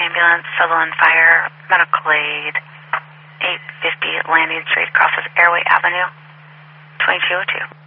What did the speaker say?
ambulance, civil and fire, medical aid, 850 Landing Street, crosses Airway Avenue, 2202.